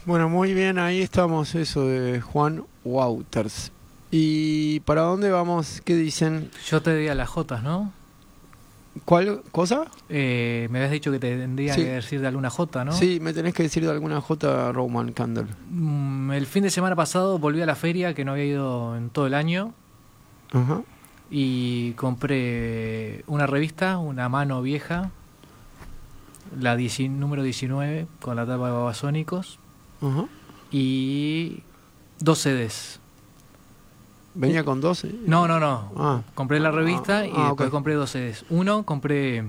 Bueno, muy bien, ahí estamos, eso de Juan Wouters. ¿Y para dónde vamos? ¿Qué dicen? Yo te di a las Jotas, ¿no? ¿Cuál cosa? Me habías dicho que te tendría que decir de alguna Jota, ¿no? Sí, me tenés que decir de alguna J Roman Candle. El fin de semana pasado volví a la feria, que no había ido en todo el año. Ajá. Y compré una revista, una mano vieja, la número 19, con la tapa de Babasónicos. Ajá. Y 2 CDs. ¿Venía con 12? No. Compré la revista y después compré 2 CDs. Uno, compré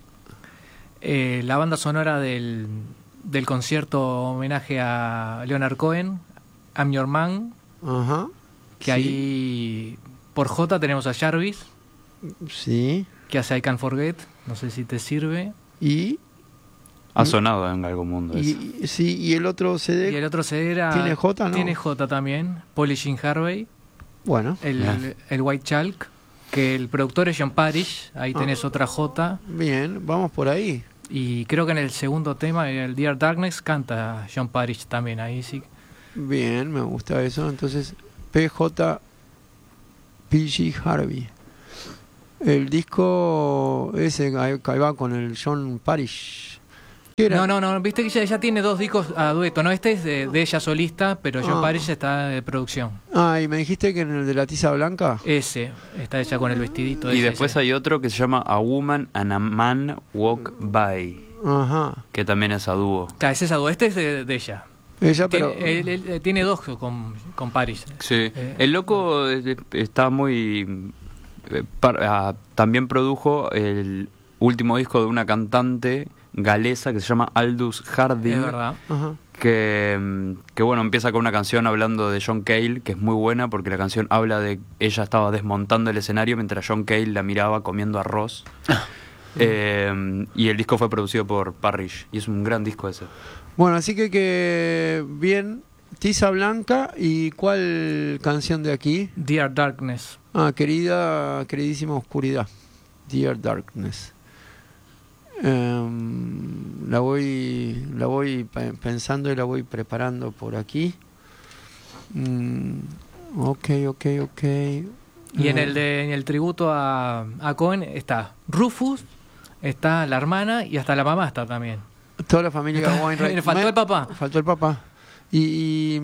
la banda sonora del concierto homenaje a Leonard Cohen, I'm Your Man. Ajá. Que ahí por J tenemos a Jarvis. Sí. Que hace I Can't Forget. No sé si te sirve. Y ha sonado en algún mundo eso. Sí, y el otro CD. Y el otro CD era. ¿Tiene J, no? Tiene J también. Polishing Harvey. Bueno. El White Chalk. Que el productor es John Parrish. Ahí tenés otra J. Bien, vamos por ahí. Y creo que en el segundo tema, el Dear Darkness, canta John Parrish también. Ahí sí. Bien, me gusta eso. Entonces, PJ PG Harvey. El disco ese que va con el John Parrish. No, viste que ella tiene 2 discos a dueto, ¿no? Este es de ella solista, pero John Parrish está de producción. Y me dijiste que en el de la tiza blanca. Ese, está hecha con el vestidito. Y después hay otro que se llama A Woman and a Man Walk By. Ajá. Que también es a dúo. Ese es a dúo, este es de ella. Ella, pero... Él tiene 2 con Parrish. Sí, el loco está muy... también produjo el último disco de una cantante galesa que se llama Aldous Harding. Es verdad. Que bueno, empieza con una canción hablando de John Cale, que es muy buena porque la canción habla de ella estaba desmontando el escenario mientras John Cale la miraba comiendo arroz. Y el disco fue producido por Parrish y es un gran disco ese. Bueno, así que bien, tiza blanca. ¿Y cuál canción de aquí? Dear Darkness. Queridísima oscuridad. Dear Darkness. La voy pensando y la voy preparando por aquí. Ok. Y en el tributo a Cohen está Rufus, está la hermana y hasta la mamá está también. Toda la familia Wainwright. Faltó el papá. Faltó el papá. Y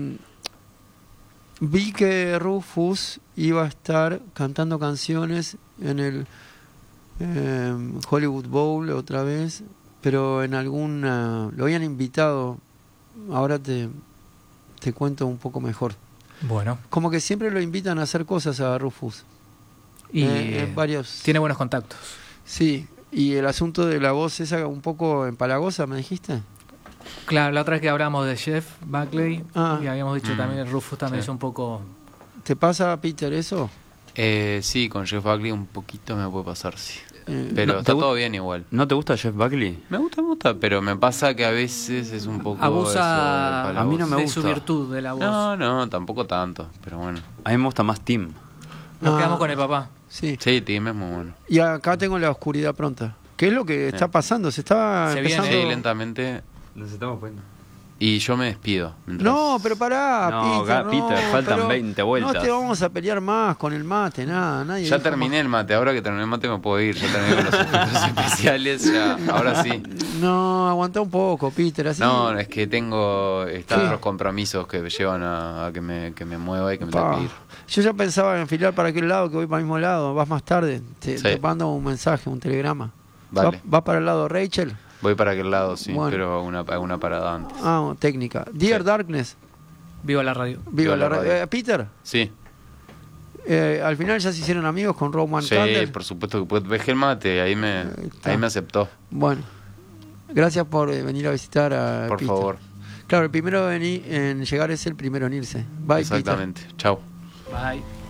vi que Rufus iba a estar cantando canciones en el Hollywood Bowl otra vez, pero en alguna... Lo habían invitado. Ahora te cuento un poco mejor. Bueno. Como que siempre lo invitan a hacer cosas a Rufus. Y varios... Tiene buenos contactos. Sí. Y el asunto de la voz esa un poco empalagosa, ¿me dijiste? Claro, la otra vez que hablamos de Jeff Buckley y habíamos dicho también que Rufus también es un poco... ¿Te pasa, Peter, eso? Sí, con Jeff Buckley un poquito me puede pasar, sí. Pero está todo bien igual. ¿No te gusta Jeff Buckley? Me gusta, pero me pasa que a veces es un poco... Abusa a mí no me gusta. De su virtud de la voz. No, tampoco tanto, pero bueno. A mí me gusta más Tim. Nos quedamos con el papá. Sí, Tim es muy bueno. Y acá tengo la oscuridad pronta. ¿Qué es lo que está pasando? Se viene. Sí, lentamente. Nos estamos poniendo. Y yo me despido. No, pero pará, Peter, faltan 20 vueltas. No te vamos a pelear más con el mate, nadie. Ya terminé el mate, ahora que terminé el mate me puedo ir. Ya terminé con los efectos especiales, ahora sí. No, aguanta un poco, Peter. Así... No, es que tengo otros compromisos que me llevan a que me mueva y que me tenga que ir. Yo ya pensaba enfilar para aquel lado, que voy para el mismo lado. Vas más tarde, te mando un mensaje, un telegrama. Vale. ¿Va para el lado Rachel? Voy para aquel lado, sí, bueno. Pero hago una parada antes. Técnica. Dear Darkness. Viva la radio. Viva la radio. Peter. Sí. Al final ya se hicieron amigos con Roman Candle. Sí, por supuesto que dejé el mate, ahí me aceptó. Bueno, gracias por venir a visitar a Por Peter. favor. Claro, el primero en llegar es el primero en irse. Bye, exactamente. Chao. Bye.